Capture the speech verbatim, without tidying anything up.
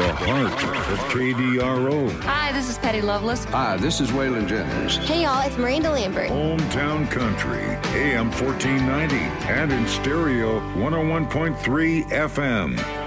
the heart of K D R O. Hi, this is Patty Loveless. Hi, this is Waylon Jennings. Hey, y'all, it's Miranda Lambert. Hometown Country, A M fourteen ninety, and in stereo, one oh one point three F M.